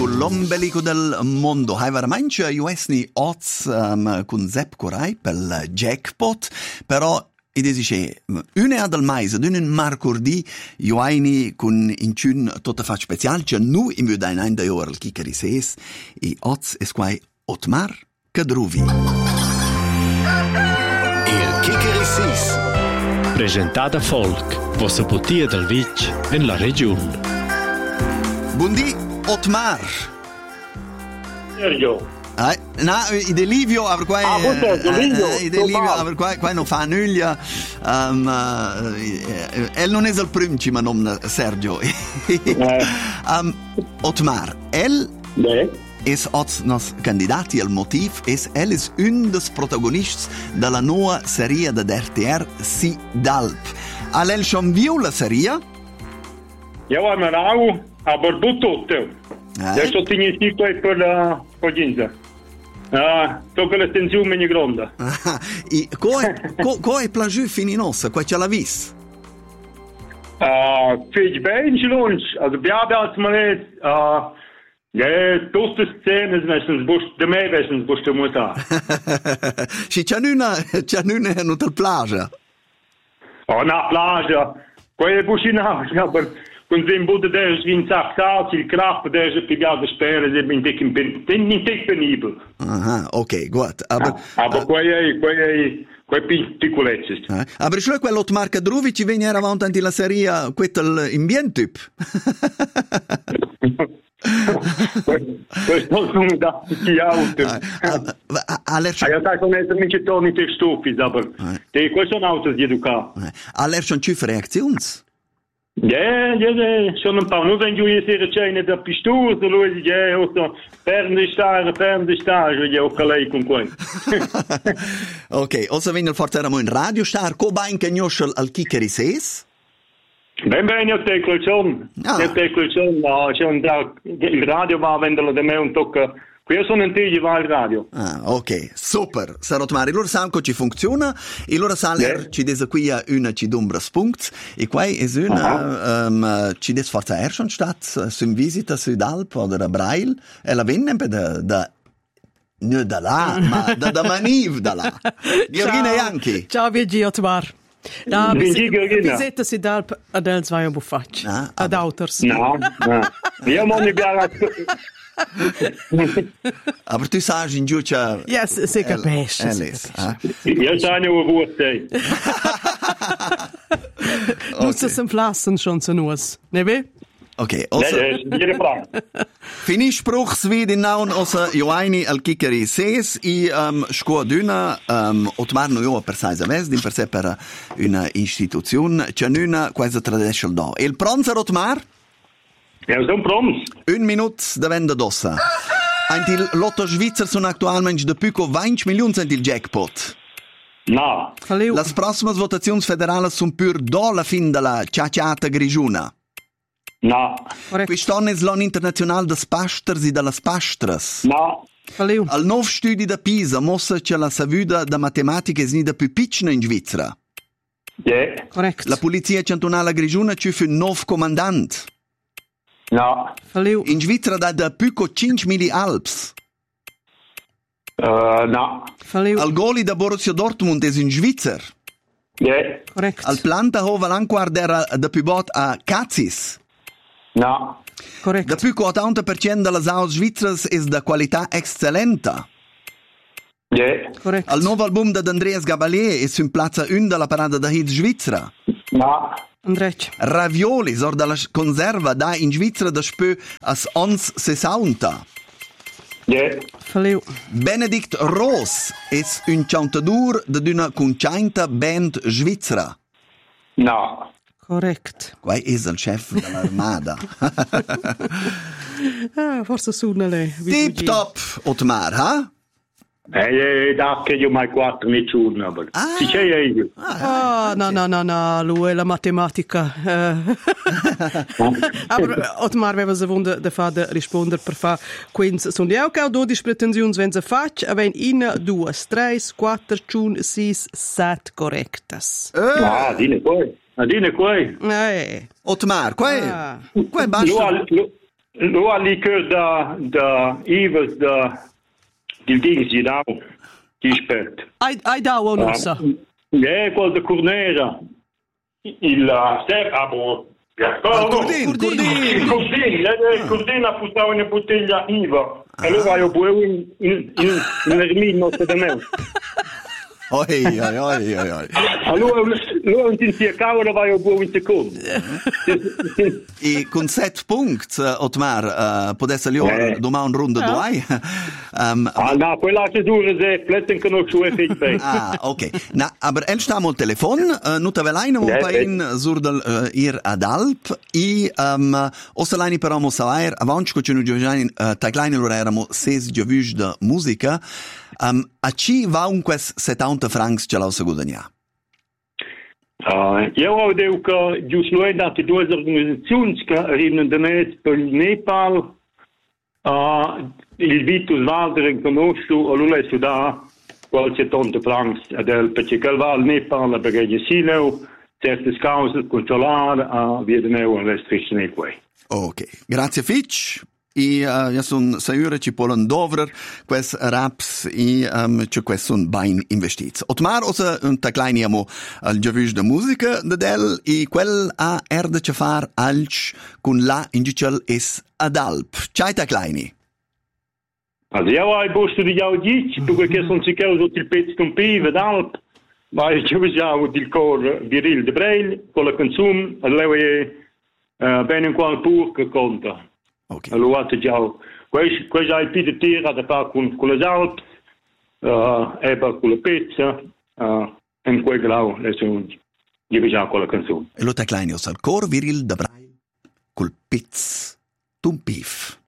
con l'ombelico del mondo. Hai veramente juesni oz con Sepp Corai per jackpot, però ed dice una del mais ad un marcordi juaini con incun tota fa special che nu in via ein da ora il kikeri ses e oz es quai Otmar Kadruvi. Il kikeri ses presentata folk vossa potia del Vic in la regione. Buondì Otmar. Sergio. No, ide Livio aver quai ide Livio aver quai non fa nulla. El non es il primo ma nom Sergio. Otmar, el es ots nos candidati al motiv es el is un des protagonists della nuova serie de RTR Si Dalp. Al el schon viu la serie? Ja, ma rau, aber tutto. Adesso ti inizio per la coginza. So che l'estensione è grande. E come è piaciuto fininossa? Qua ce l'ha visto? Fece bene, lunch. Also, abbiamo mal tutte scene, meistens bust de me, meistens bust de muta. Sì, c'è una non te plage. Na plage. Qua è busina, aber con den Bude der in Sachsal, il Kraft der pigliato spere, in dicken penibel. Aha, okay, gut. Aber quei piccoletti. Aber ich quello Otmar Kadruvi ci viene avanti la serie quel in bien typ. Questo non da chi auto. Ja, da con essere mica toni te stupid, aber questo sono autos di educa. Aller schon ci reaktions. Ja, schon ein paar. Nur wenn du hier sehr schön da Pistole, so los ich ja auch Fernsehstar, ja auch allein con qua. Okay, also wenn ihr forteramo in Radio Star, co bain che noscial al kikeri ses? Ben, io te quel son. Io te quel son, ma schon da il radio va a venderlo da me un tocca. Qui sono in tigi va al radio. Ok, super. Sarot Mari, loro sanco ci funziona e loro saler ci desa qui a una ci dumbras punct e quai es una ci des forza schon stat sim visita Südalp oder a Brail e la vennen per da ne da là, ma da maniv da là. Georgina Janki. Ciao Virgi Otmar. No, visita Südalp ad el zwei buffacci. Ad autors. No. Io mo mi piace. Aber tu sagst in Giucia... Yes, se capisce. Io sai wo vuoi. Muss es Flaschen schon zu nuss, ne be? Okay, also... Fini Spruchsvid in naun ossa Joaini al Kikeri ses i scuoduna Otmar no io per saisa ves din per se per una istituzione c'è una quasi traditional do. Il pronzer Otmar? Ja, sono proms. Un minut da venda d'ossa. Il Lotto Svizzer sono attualmente da più 20 milioni cent il jackpot. No. Le prossime votazioni federali sono pur do la fin della ciaciata grigiuna. No. Quest'anno è l'anno internazionale des Pasters e delle Pastras. No. Al nuovo studio da Pisa mostra che la savuta da matematica è nida più piccola in Svizzera. Yeah. Correct. La polizia cantonale grigiuna ci fu 9 comandanti. No. In Svizzera da più di 5.000 Alps. No. Al goli da Borussia Dortmund è in Svizzera. Yeah. Correct. Al planta hova l'anquar era da più bot a Cazis. No. Correct. Da più 80% delle aus svizzere è da qualità eccellente. Yeah. Correct. Al nuovo album da Andreas Gabalier è in piazza 1 della parada da hit Svizzera. No. Andrej. Ravioli sor dalla conserva da in Svizzera da spö as ons 60. Yeah. Benedict Ross è un cantadur d'una concianta band svizzera. No. Correct. Qua è il chef dell'armada. Forse suona lei. Tip top, Otmar, ha? Da che io mai 4 nessuno, aber si c'è io. No, lui è la matematica. Aber Otmar aveva se vunda da fa da risponder per fa quins sono ja auch 12 pretensioni wenn se fac, wenn in 2 3 4 5 6 7 correctas. Dine poi. Otmar, qua basta. Lo ha licor da Ivers del Dings Gidau, die spert. Ai dau o nossa. Qual da Cornera. Il Seb, abo. Cordin. Il Cordin ha portato una bottiglia Iva. E allora io bevo in l'ermino da me. Oi. Allora non ti sia cavolo vai a bevo in secondo. E con 7 punti, Otmar, potesse domani un rondo duai? No, quella che dura se pletten che non su effettivamente. Ok. Na, aber el stiamo al telefon, nutavelaina un pain sur del ir ad Alp e ossalaini però mo savoir avant che nu giovani tagline loro eramo 6 giovus de musica. A ci va un quest 70 francs ce l'ho guadagna? Io ho detto che giusto noi date due organizzazioni che arrivano da noi per il Nepal, il Vitus Valder conosco, allora è da qualche 70 francs, perché quel va al Nepal perché ci sono certe cause controllare via di noi una restrizione qui. Ok, grazie Fitch. I sun saiure ci polen dovrer quest raps i ci quest sun bain investits. Otmar osa un tagline amo al giavish de musica de del i quel a erde ci far alch con la indicel es ad Alp. Ciao tagline. Also io ho posto di jau dici, perché sono sicuro che il pezzo un pive ad Alp, ma io ho il cor viril de Breil con la consum, allora bene in qual pur che conta. Okay. Allora già questo è il più di tira da fare con le Alp, e con la pezza, e quel grau, io già con la consum. E lo tagline os al cor viril de Breil col pezz tum pif.